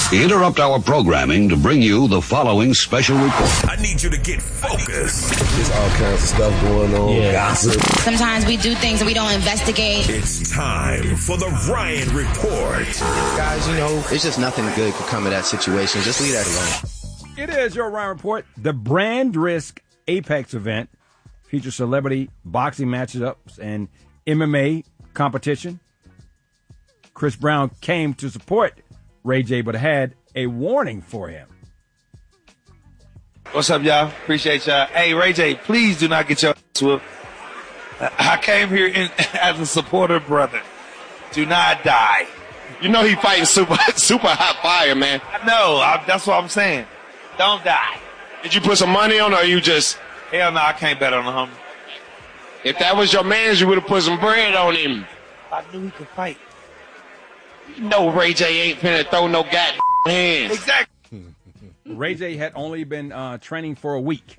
Interrupt our programming to bring you the following special report. I need you to get focused. There's all kinds of stuff going on. Yeah. Gossip. Sometimes we do things and we don't investigate. It's time for the Ryan Report. Guys, it's just nothing good could come of that situation. Just leave that alone. It is your Ryan Report. The Brand Risk Apex event features celebrity boxing matchups and MMA competition. Chris Brown came to support Ray J, but had a warning for him. What's up, y'all? Appreciate y'all. Hey, Ray J, please do not get your ass whooped. I came here as a supporter brother. Do not die. You know he fighting super hot fire, man. I know. That's what I'm saying. Don't die. Did you put some money on, or you just... Hell no, I can't bet on the homie. If that was your man, you would have put some bread on him. I knew he could fight. You know Ray J ain't finna throw no goddamn hands. Exactly. Ray J had only been training for a week,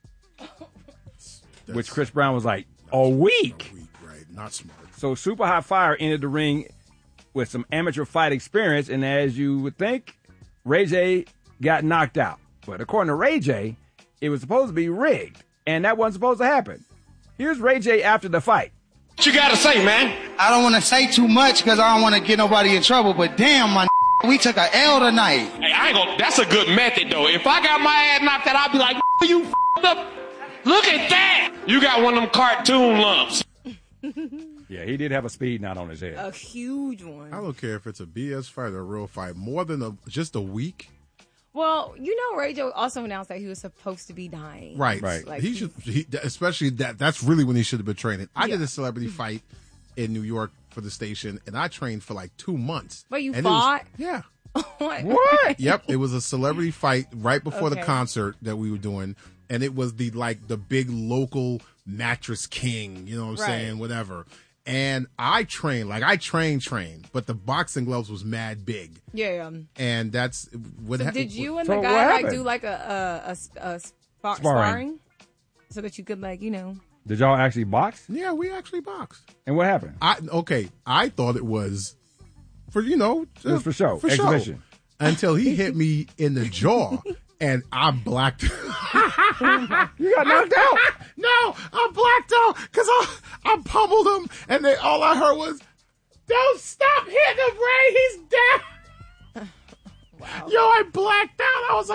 which Chris Brown was like, a week? Right. Not smart. So Super Hot Fire entered the ring with some amateur fight experience, and as you would think, Ray J got knocked out. But according to Ray J, it was supposed to be rigged, and that wasn't supposed to happen. Here's Ray J after the fight. What you gotta say, man? I don't want to say too much because I don't want to get nobody in trouble, but damn, we took a L tonight. Hey, I ain't gonna, that's a good method, though. If I got my ass knocked out, I'd be like, you f***ed up. Look at that. You got one of them cartoon lumps. Yeah, he did have a speed knot on his head. A huge one. I don't care if it's a BS fight or a real fight. More than just a week. Well, Ray J also announced that he was supposed to be dying. Right. Like He should, especially that's really when he should have been training. I did a celebrity fight in New York for the station, and I trained for like 2 months. But you fought? Yeah. What? Yep. It was a celebrity fight right before the concert that we were doing, and it was the big local mattress king, you know what I'm saying, whatever. And I trained, trained, but the boxing gloves was mad big. Yeah. And that's what happened. Did you and the guy do like a sparring so that you could Did y'all actually box? Yeah, we actually boxed. And what happened? I thought it was for it was for show, exhibition. Until he hit me in the jaw. And I blacked You got knocked out. No, I blacked out because I pummeled him, and all I heard was, "Don't stop hitting him, Ray. He's down." Wow. Yo, I blacked out. I was like,